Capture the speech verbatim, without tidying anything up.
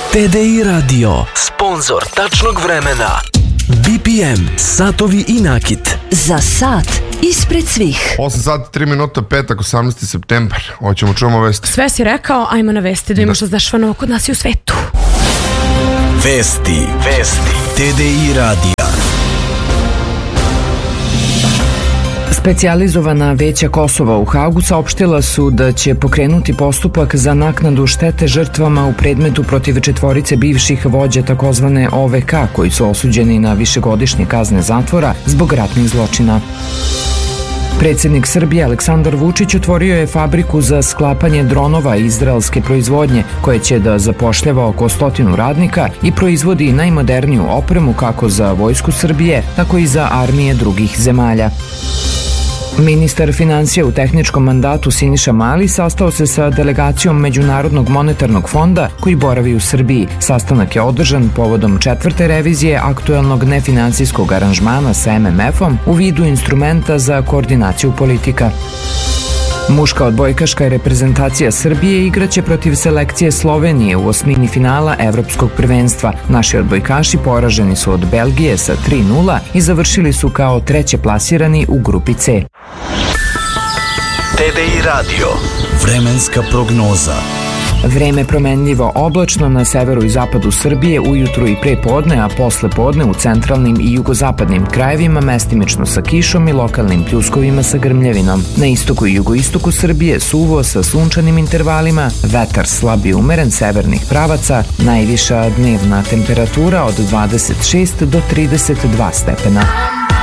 T D I Radio, sponzor tačnog vremena. B P M, satovi i nakit. Za sat ispred svih. osam sati, tri minuta, petak, osamnaesti septembar. Hoćemo čujemo vesti. Sve si rekao, ajmo na vesti, da imaš da znaš novo kod nas i u svetu. Vesti, vesti, T D I Radio. Specijalizovana veća Kosova u Hagu saopštila su da će pokrenuti postupak za naknadu štete žrtvama u predmetu protiv četvorice bivših vođa takozvane O V K koji su osuđeni na višegodišnje kazne zatvora zbog ratnih zločina. Predsjednik Srbije Aleksandar Vučić otvorio je fabriku za sklapanje dronova izraelske proizvodnje koja će da zapošljava oko stotinu radnika i proizvodi najmoderniju opremu kako za vojsku Srbije, tako i za armije drugih zemalja. Ministar financija u tehničkom mandatu Siniša Mali sastao se sa delegacijom Međunarodnog monetarnog fonda koji boravi u Srbiji. Sastanak je održan povodom četvrte revizije aktuelnog nefinancijskog aranžmana sa M M F-om u vidu instrumenta za koordinaciju politika. Muška odbojkaška reprezentacija Srbije igraće protiv selekcije Slovenije u osmini finala Evropskog prvenstva. Naši odbojkaši poraženi su od Belgije sa tri nula i završili su kao treće plasirani u grupi C. T D I Radio, vremenska prognoza. Vreme promenljivo oblačno na severu i zapadu Srbije ujutru i pre podne, a posle podne u centralnim i jugozapadnim krajevima mestimično sa kišom i lokalnim pljuskovima sa grmljavinom. Na istoku i jugoistoku Srbije suvo sa sunčanim intervalima, vetar slab i umeren severnih pravaca, najviša dnevna temperatura od dvadeset šest do trideset dva stepena.